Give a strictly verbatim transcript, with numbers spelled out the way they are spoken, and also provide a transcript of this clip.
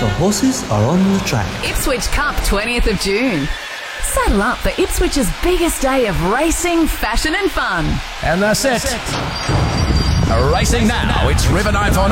The horses are on the track. Ipswich Cup, twentieth of June. Saddle up for Ipswich's biggest day of racing, fashion and fun. And that's it. Racing now, it's River nine four nine.